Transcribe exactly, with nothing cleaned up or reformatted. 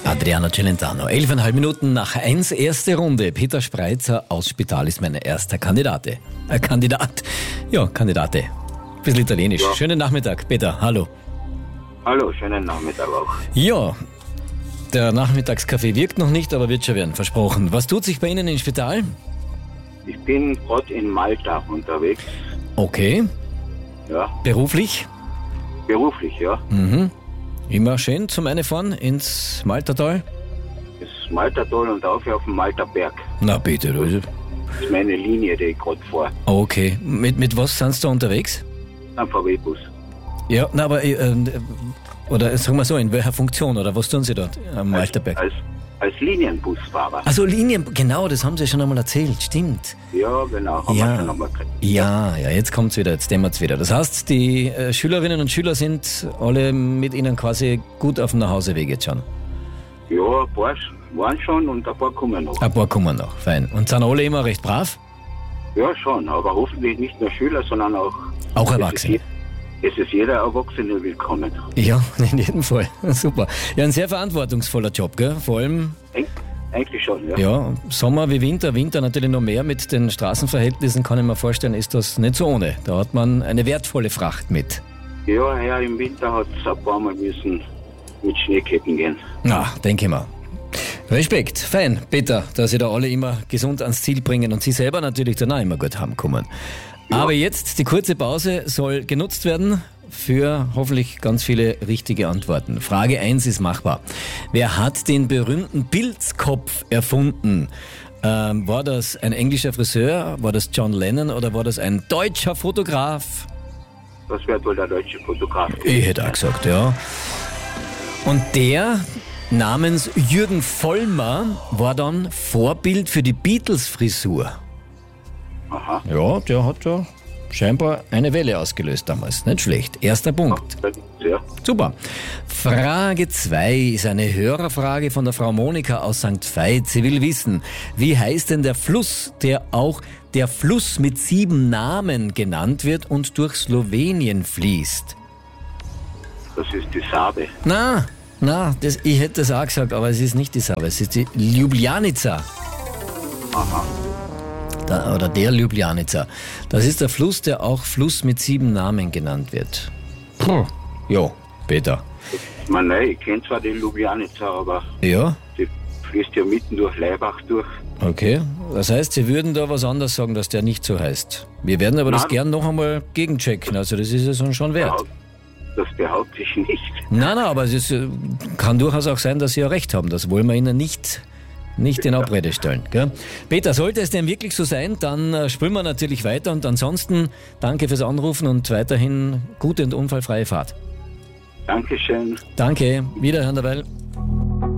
Adriano Celentano. Elfeinhalb Minuten nach eins, erste Runde. Peter Spreitzer aus Spital ist mein erster Kandidate. Äh, Kandidat. Ja, Kandidate. Bisschen italienisch. Ja. Schönen Nachmittag, Peter. Hallo. Hallo, schönen Nachmittag auch. Ja, der Nachmittagskaffee wirkt noch nicht, aber wird schon werden. Versprochen. Was tut sich bei Ihnen im Spital? Ich bin gerade in Malta unterwegs. Okay. Ja, Beruflich? beruflich, ja. Mhm. Immer schön zum eine fahren ins Maltertal? Das Maltertal und auf auf dem Malterberg. Na bitte, du. Das ist meine Linie, die ich gerade fahre. Okay. Mit, mit was sind Sie da unterwegs? Ein V W-Bus. Ja, na, aber, äh, äh, oder sagen wir so, in welcher Funktion oder was tun Sie dort am Als, Malterberg? als, als Linienbusfahrer. Also Linien, genau, das haben Sie schon einmal erzählt, stimmt. Ja, genau. Haben wir Ja, schon einmal gekriegt. ja, ja, jetzt kommt's wieder, jetzt dämmert's wieder. Das heißt, die äh, Schülerinnen und Schüler sind alle mit Ihnen quasi gut auf dem Nachhauseweg jetzt schon. Ja, ein paar waren schon und ein paar kommen noch. Ein paar kommen noch, fein. Und sind alle immer recht brav? Ja, schon, aber hoffentlich nicht nur Schüler, sondern auch... Auch Erwachsene? Es ist jeder Erwachsene willkommen. Ja, in jedem Fall. Super. Ja, ein sehr verantwortungsvoller Job, gell? Vor allem, Eig eigentlich schon, ja. ja, Sommer wie Winter, Winter natürlich noch mehr mit den Straßenverhältnissen, kann ich mir vorstellen, ist das nicht so ohne. Da hat man eine wertvolle Fracht mit. Ja, ja, im Winter hat es ein paar Mal müssen mit Schneeketten gehen. Na, denke ich mal. Respekt, fein, Peter, dass Sie da alle immer gesund ans Ziel bringen und Sie selber natürlich dann auch immer gut heimkommen. Aber jetzt, die kurze Pause soll genutzt werden für hoffentlich ganz viele richtige Antworten. Frage eins ist machbar. Wer hat den berühmten Pilzkopf erfunden? Ähm, war das ein englischer Friseur, war das John Lennon oder war das ein deutscher Fotograf? Das wird wohl der deutsche Fotograf. Ich hätte auch gesagt, ja. Und der namens Jürgen Vollmer war dann Vorbild für die Beatles-Frisur. Aha. Ja, der hat ja scheinbar eine Welle ausgelöst damals. Nicht schlecht. Erster Punkt. Ja. Super. Frage zwei ist eine Hörerfrage von der Frau Monika aus Sankt Veit. Sie will wissen, wie heißt denn der Fluss, der auch der Fluss mit sieben Namen genannt wird und durch Slowenien fließt? Das ist die Sabe. Na, na, das, ich hätte das auch gesagt, aber es ist nicht die Sabe, es ist die Ljubljanica. Aha. Da, oder der Ljubljanica. Das ist der Fluss, der auch Fluss mit sieben Namen genannt wird. Puh. Jo, Peter. Ich meine, nein, ich kenne zwar die Ljubljanica, aber Ja, die fließt ja mitten durch Laibach durch. okay. Das heißt, Sie würden da was anderes sagen, dass der nicht so heißt. Wir werden aber das Nein. gern noch einmal gegenchecken. Also das ist es uns schon wert. Behaupt- Das behaupte ich nicht. Nein, nein, aber es ist, äh, kann durchaus auch sein, dass Sie ja recht haben. Das wollen wir Ihnen nicht, nicht in Abrede stellen. Gell? Peter, sollte es denn wirklich so sein, dann äh, spielen wir natürlich weiter. Und ansonsten danke fürs Anrufen und weiterhin gute und unfallfreie Fahrt. Dankeschön. Danke, wiederhören dabei.